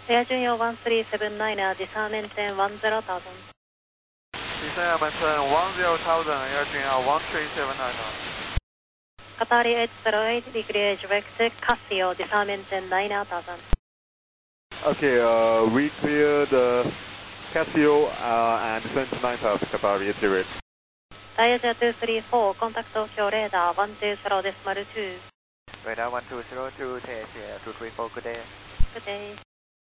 Air Junior 1379, descent maintain 10,000. Descent maintain 10,000, Air Junior 1379. Qatari 808, degree edge vector, Casio, descent maintain 9,000. Okay, we clear the Casio and descent to 9,000, Qatari 808. Diager 234, contact Tokyo radar 120.2. Radar 1202, Asia 234, good day. Good day.